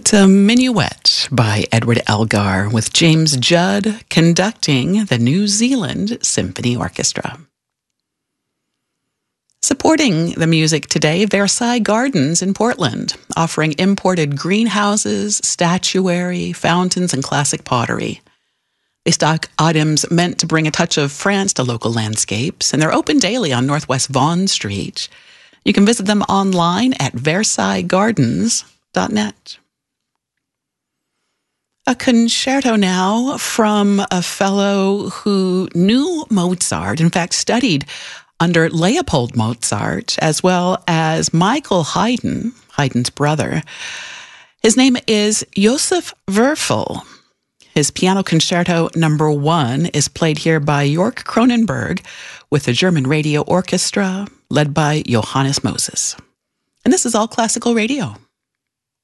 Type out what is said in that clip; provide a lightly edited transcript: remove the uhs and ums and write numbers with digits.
It's a minuet by Edward Elgar with James Judd conducting the New Zealand Symphony Orchestra. Supporting the music today, Versailles Gardens in Portland, offering imported greenhouses, statuary, fountains, and classic pottery. They stock items meant to bring a touch of France to local landscapes, and they're open daily on Northwest Vaughan Street. You can visit them online at versaillesgardens.net. A concerto now from a fellow who knew Mozart, in fact studied under Leopold Mozart, as well as Michael Haydn, Haydn's brother. His name is Josef Wölfl. His Piano Concerto No. 1 is played here by Jörg Kronenberg with the German Radio Orchestra led by Johannes Moses. And this is All Classical Radio.